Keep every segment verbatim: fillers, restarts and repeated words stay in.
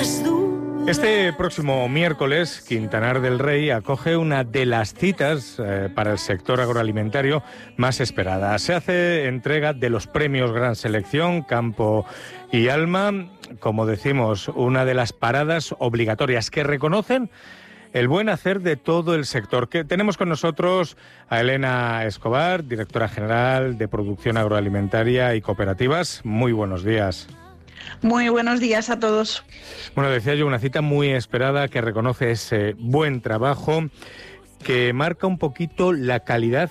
las dudas. Este próximo miércoles, Quintanar del Rey acoge una de las citas eh, para el sector agroalimentario más esperada. Se hace entrega de los premios Gran Selección, Campo y Alma, como decimos, una de las paradas obligatorias que reconocen el buen hacer de todo el sector. Que tenemos con nosotros a Elena Escobar, directora general de Producción Agroalimentaria y Cooperativas. Muy buenos días. Muy buenos días a todos. Bueno, decía yo, una cita muy esperada que reconoce ese buen trabajo, que marca un poquito la calidad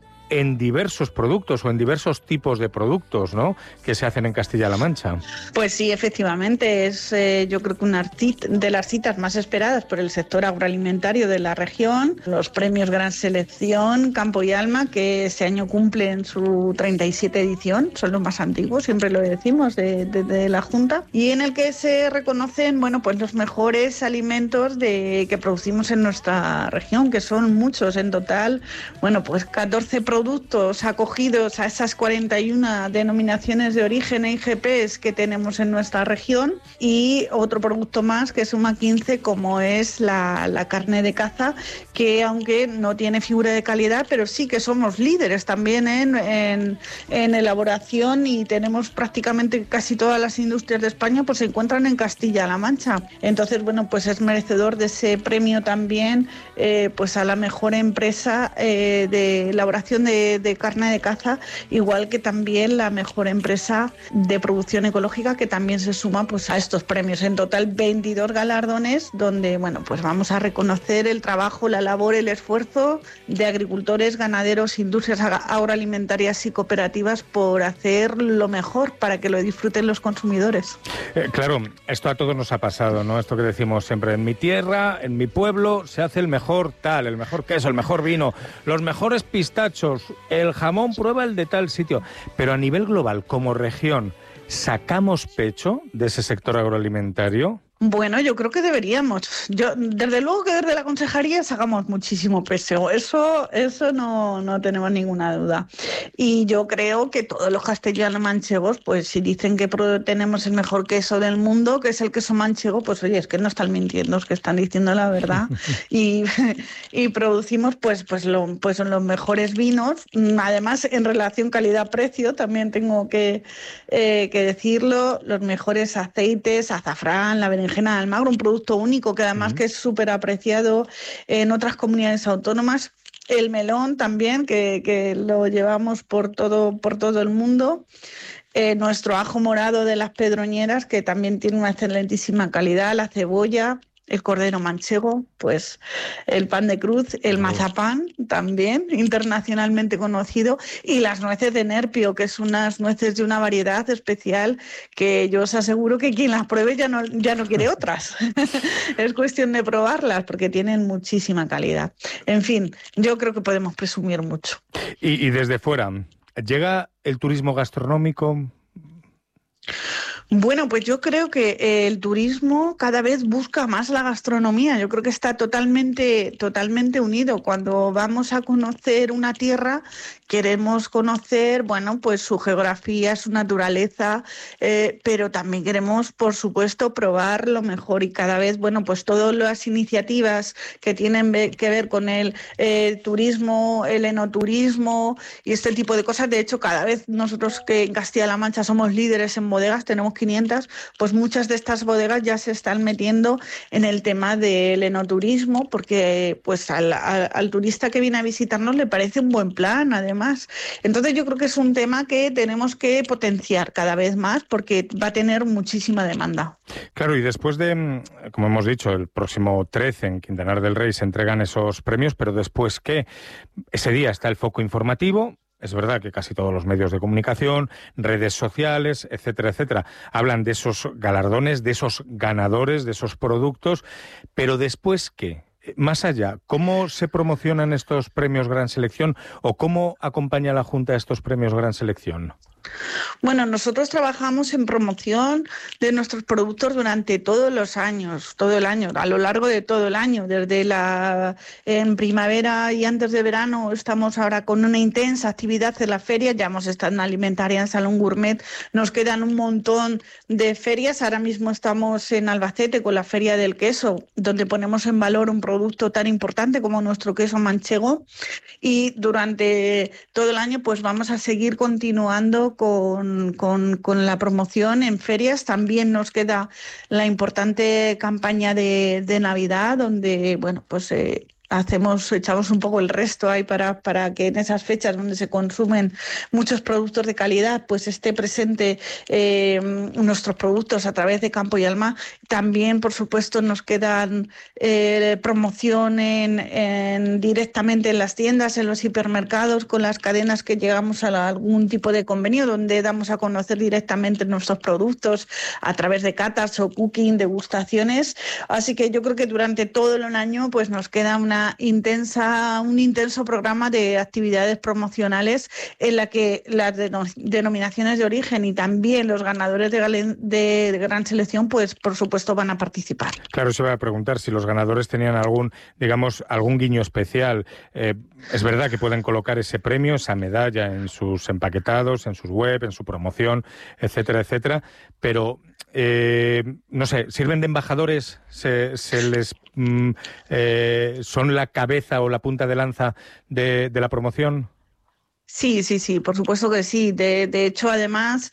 en diversos productos o en diversos tipos de productos, ¿no?, que se hacen en Castilla-La Mancha. Pues sí, efectivamente, es eh, yo creo que una de las citas más esperadas por el sector agroalimentario de la región. Los premios Gran Selección, Campo y Alma, que este año cumplen su treinta y siete edición, son los más antiguos, siempre lo decimos, de, de, de la Junta, y en el que se reconocen, bueno, pues los mejores alimentos de, que producimos en nuestra región, que son muchos en total, bueno, pues catorce productos productos acogidos a esas cuarenta y una denominaciones de origen e I G Ps que tenemos en nuestra región, y otro producto más que suma quince, como es la, la carne de caza, que aunque no tiene figura de calidad, pero sí que somos líderes también en, en, en elaboración, y tenemos prácticamente casi todas las industrias de España pues se encuentran en Castilla-La Mancha. Entonces, bueno, pues es merecedor de ese premio también eh, pues a la mejor empresa eh, de elaboración De, de carne de caza, igual que también la mejor empresa de producción ecológica, que también se suma pues a estos premios. En total veintidós galardones, donde bueno, pues vamos a reconocer el trabajo, la labor, el esfuerzo de agricultores, ganaderos, industrias agroalimentarias y cooperativas por hacer lo mejor para que lo disfruten los consumidores. Eh, claro, esto a todos nos ha pasado, ¿no? Esto que decimos siempre, en mi tierra, en mi pueblo, se hace el mejor tal, el mejor queso, el mejor vino, los mejores pistachos, el jamón, prueba el de tal sitio. Pero a nivel global, como región, ¿sacamos pecho de ese sector agroalimentario? Bueno, yo creo que deberíamos. Yo, desde luego que desde la consejería sacamos muchísimo peso. Eso, eso no, no tenemos ninguna duda. Y yo creo que todos los castellanos manchegos, pues si dicen que tenemos el mejor queso del mundo, que es el queso manchego, pues oye, es que no están mintiendo, es que están diciendo la verdad. y, y producimos pues, pues, lo, pues los mejores vinos. Además, en relación calidad-precio, también tengo que, eh, que decirlo, los mejores aceites, azafrán, la berenjena de Almagro, un producto único que además uh-huh. que es súper apreciado en otras comunidades autónomas. El melón también, que, que lo llevamos por todo, por todo el mundo. Eh, nuestro ajo morado de las Pedroñeras, que también tiene una excelentísima calidad. La cebolla, el cordero manchego, pues el pan de cruz, el mazapán también, internacionalmente conocido, y las nueces de Nerpio, que es unas nueces de una variedad especial que yo os aseguro que quien las pruebe ya no, ya no quiere otras. Es cuestión de probarlas porque tienen muchísima calidad. En fin, yo creo que podemos presumir mucho. Y, y desde fuera, ¿llega el turismo gastronómico? Bueno, pues yo creo que el turismo cada vez busca más la gastronomía. Yo creo que está totalmente, totalmente unido. Cuando vamos a conocer una tierra, queremos conocer, bueno, pues su geografía, su naturaleza, eh, pero también queremos, por supuesto, probar lo mejor. Y cada vez, bueno, pues todas las iniciativas que tienen que ver con el eh, turismo, el enoturismo y este tipo de cosas. De hecho, cada vez nosotros que en Castilla-La Mancha somos líderes en bodegas, tenemos quinientas, pues muchas de estas bodegas ya se están metiendo en el tema del enoturismo, porque pues al, al, al turista que viene a visitarnos le parece un buen plan, además. Entonces yo creo que es un tema que tenemos que potenciar cada vez más, porque va a tener muchísima demanda. Claro, y después de, como hemos dicho, el próximo trece en Quintanar del Rey se entregan esos premios, pero después, ¿qué? Ese día está el foco informativo. Es verdad que casi todos los medios de comunicación, redes sociales, etcétera, etcétera, hablan de esos galardones, de esos ganadores, de esos productos, pero después, ¿qué? Más allá, ¿cómo se promocionan estos premios Gran Selección o cómo acompaña la Junta a estos premios Gran Selección? Bueno, nosotros trabajamos en promoción de nuestros productos durante todos los años, todo el año, a lo largo de todo el año. Desde la en primavera y antes de verano estamos ahora con una intensa actividad en las ferias. Ya hemos estado en Alimentaria, en Salón Gourmet. Nos quedan un montón de ferias. Ahora mismo estamos en Albacete con la Feria del Queso, donde ponemos en valor un producto tan importante como nuestro queso manchego. Y durante todo el año pues vamos a seguir continuando Con, con, con la promoción en ferias. También nos queda la importante campaña de, de Navidad, donde bueno pues eh, hacemos, echamos un poco el resto ahí para, para que en esas fechas donde se consumen muchos productos de calidad, pues esté presente eh, nuestros productos a través de Campo y Alma. También, por supuesto, nos quedan eh, promoción en, en, directamente en las tiendas, en los hipermercados, con las cadenas que llegamos a la, algún tipo de convenio, donde damos a conocer directamente nuestros productos a través de catas o cooking, degustaciones. Así que yo creo que durante todo el año pues nos queda una intensa, un intenso programa de actividades promocionales en la que las denominaciones de origen y también los ganadores de, galen, de, de gran selección, pues por supuesto van a participar. Claro, se va a preguntar si los ganadores tenían algún, digamos, algún guiño especial. Eh, es verdad que pueden colocar ese premio, esa medalla en sus empaquetados, en sus web, en su promoción, etcétera, etcétera, pero Eh, no sé, ¿sirven de embajadores? ¿Se, se les mm, eh, son la cabeza o la punta de lanza de, de la promoción? Sí, sí, sí, por supuesto que sí. De, de hecho, además,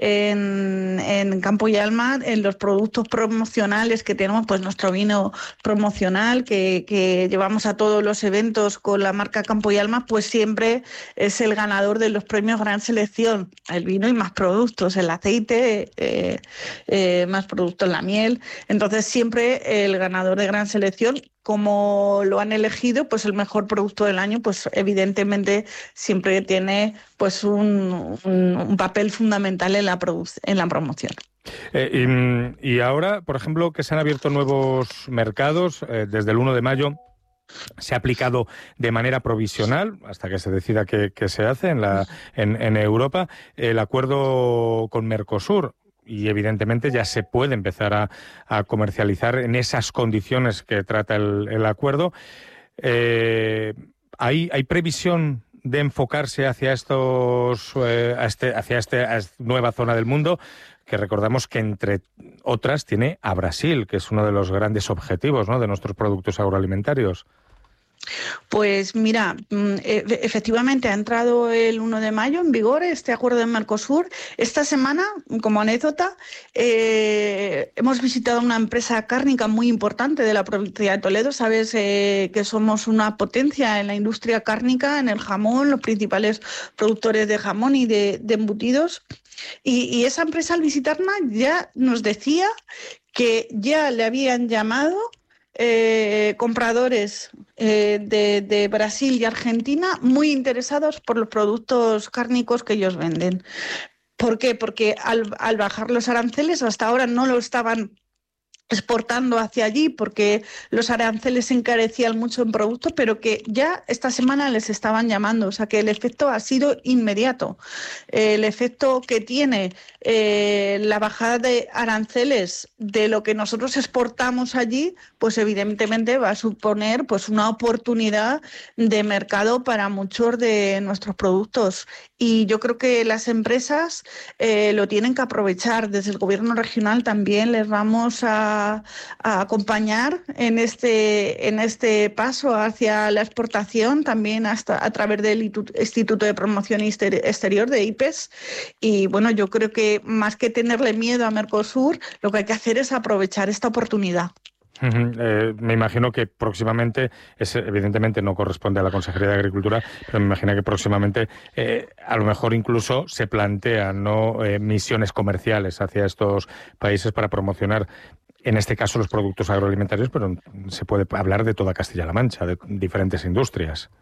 en, en Campo y Alma, en los productos promocionales que tenemos, pues nuestro vino promocional que, que llevamos a todos los eventos con la marca Campo y Alma, pues siempre es el ganador de los premios Gran Selección. El vino y más productos, el aceite, eh, eh, más productos, la miel. Entonces, siempre el ganador de Gran Selección, como lo han elegido, pues el mejor producto del año, pues evidentemente siempre tiene pues un, un, un papel fundamental en la, produ- en la promoción. Eh, y, y ahora, por ejemplo, que se han abierto nuevos mercados, eh, desde el uno de mayo se ha aplicado de manera provisional, hasta que se decida qué, qué se hace en, la, en, en Europa, el acuerdo con Mercosur. Y evidentemente ya se puede empezar a, a comercializar en esas condiciones que trata el, el acuerdo. Eh, ¿hay, ¿Hay previsión de enfocarse hacia estos, eh, a este, hacia este, a esta nueva zona del mundo? Que recordamos que, entre otras, tiene a Brasil, que es uno de los grandes objetivos, ¿no?, de nuestros productos agroalimentarios. Pues mira, efectivamente ha entrado el uno de mayo en vigor este acuerdo de Mercosur. Esta semana, como anécdota, eh, hemos visitado una empresa cárnica muy importante de la provincia de Toledo. Sabes eh, que somos una potencia en la industria cárnica, en el jamón, los principales productores de jamón y de, de embutidos. Y, y esa empresa, al visitarnos, ya nos decía que ya le habían llamado Eh, compradores eh, de, de Brasil y Argentina muy interesados por los productos cárnicos que ellos venden. ¿Por qué? Porque al, al bajar los aranceles, hasta ahora no lo estaban exportando hacia allí porque los aranceles se encarecían mucho en productos, pero que ya esta semana les estaban llamando, o sea que el efecto ha sido inmediato. El efecto que tiene eh, la bajada de aranceles de lo que nosotros exportamos allí, pues evidentemente va a suponer pues una oportunidad de mercado para muchos de nuestros productos. Y yo creo que las empresas eh, lo tienen que aprovechar. Desde el gobierno regional también les vamos a A, a acompañar en este, en este paso hacia la exportación, también hasta a través del Instituto de Promoción Exterior, de I P E S. Y bueno, yo creo que más que tenerle miedo a Mercosur, lo que hay que hacer es aprovechar esta oportunidad. Uh-huh. Eh, me imagino que próximamente, es, evidentemente no corresponde a la Consejería de Agricultura, pero me imagino que próximamente eh, a lo mejor incluso se plantean, ¿no?, eh, misiones comerciales hacia estos países para promocionar, en este caso, los productos agroalimentarios, pero se puede hablar de toda Castilla-La Mancha, de diferentes industrias.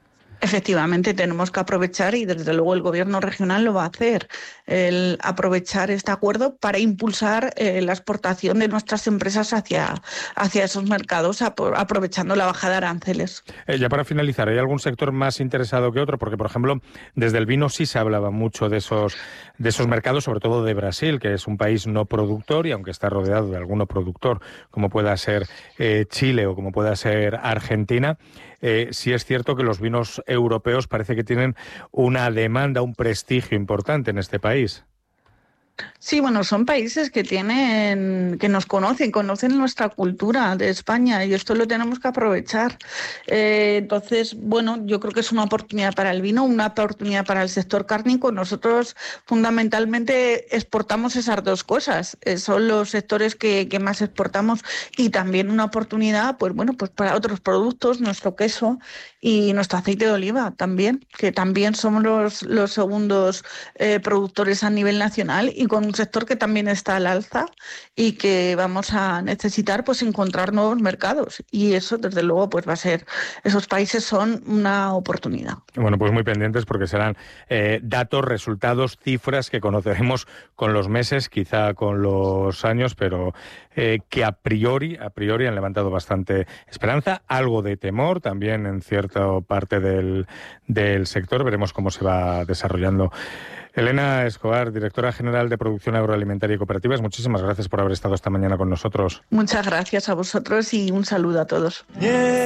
Efectivamente, tenemos que aprovechar, y desde luego el Gobierno regional lo va a hacer, el aprovechar este acuerdo para impulsar eh, la exportación de nuestras empresas hacia, hacia esos mercados, aprovechando la bajada de aranceles. Eh, ya para finalizar, ¿hay algún sector más interesado que otro? Porque, por ejemplo, desde el vino sí se hablaba mucho de esos, de esos mercados, sobre todo de Brasil, que es un país no productor, y aunque está rodeado de alguno productor, como pueda ser eh, Chile o como pueda ser Argentina, eh, sí es cierto que los vinos europeos parece que tienen una demanda, un prestigio importante en este país. Sí, bueno, son países que tienen, que nos conocen, conocen nuestra cultura de España, y esto lo tenemos que aprovechar. Eh, entonces, bueno, yo creo que es una oportunidad para el vino, una oportunidad para el sector cárnico. Nosotros fundamentalmente exportamos esas dos cosas, eh, son los sectores que, que más exportamos, y también una oportunidad, pues bueno, pues para otros productos, nuestro queso y nuestro aceite de oliva también, que también somos los, los segundos eh, productores a nivel nacional, y con un sector que también está al alza y que vamos a necesitar pues encontrar nuevos mercados, y eso desde luego pues va a ser, esos países son una oportunidad. Bueno, pues muy pendientes, porque serán eh, datos, resultados, cifras que conoceremos con los meses, quizá con los años, pero eh, que a priori, a priori han levantado bastante esperanza, algo de temor también en cierta parte del, del sector. Veremos cómo se va desarrollando. Elena Escobar, directora general de Producción Agroalimentaria y Cooperativas, muchísimas gracias por haber estado esta mañana con nosotros. Muchas gracias a vosotros y un saludo a todos. Yeah.